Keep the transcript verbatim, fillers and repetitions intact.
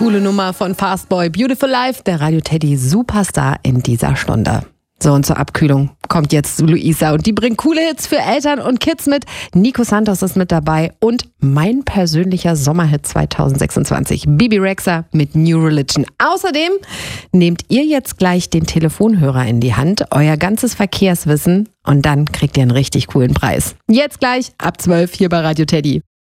Coole Nummer von Fastboy, Beautiful Life, der Radio Teddy Superstar in dieser Stunde. So, und zur Abkühlung kommt jetzt Luisa und die bringt coole Hits für Eltern und Kids mit. Nico Santos ist mit dabei und mein persönlicher Sommerhit zwanzig sechsundzwanzig, Bebe Rexha mit New Religion. Außerdem nehmt ihr jetzt gleich den Telefonhörer in die Hand, euer ganzes Verkehrswissen, und dann kriegt ihr einen richtig coolen Preis. Jetzt gleich ab zwölf hier bei Radio Teddy.